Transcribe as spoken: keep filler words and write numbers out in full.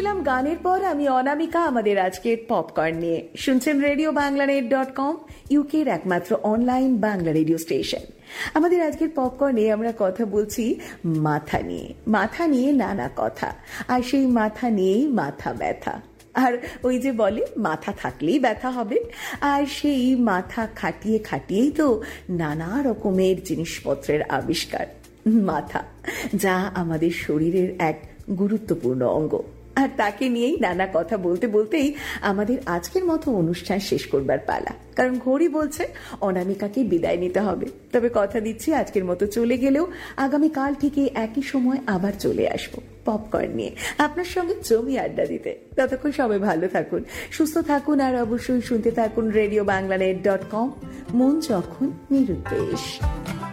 ফিরলাম গানের পর। আমি অনামিকা আমাদের আজকের পপকর্ন নিয়ে। শুনছেন radio Bangla net dot com, ইউকের একমাত্র অনলাইন বাংলা রেডিও স্টেশন। আমাদের আজকের পপকর্নে আমরা কথা বলছি মাথা নিয়ে। মাথা নিয়ে নানা কথা, আর সেই মাথা নিয়েই মাথা ব্যথা। আর ওই যে বলে মাথা থাকলেই ব্যথা হবে, আর সেই মাথা খাটিয়ে খাটিয়েই তো নানা রকমের জিনিসপত্রের আবিষ্কার। মাথা, যা আমাদের শরীরের এক গুরুত্বপূর্ণ অঙ্গ, আর তাকে নিয়েই নানা কথা বলতে বলতেই আমাদের আজকের মতো অনুষ্ঠান শেষ করবার পালা। কারণ ঘড়ি বলছে অনামিকাকে বিদায় নিতে হবে। তবে কথা দিচ্ছি, আজকের মতো চলে গেলেও আগামীকাল থেকে একই সময় আবার চলে আসবো পপকর্ন নিয়ে আপনার সঙ্গে জমি আড্ডা দিতে। ততক্ষণ সবাই ভালো থাকুন, সুস্থ থাকুন, আর অবশ্যই শুনতে থাকুন radio Bangla net dot com, মন যখন নিরুদ্দেশ।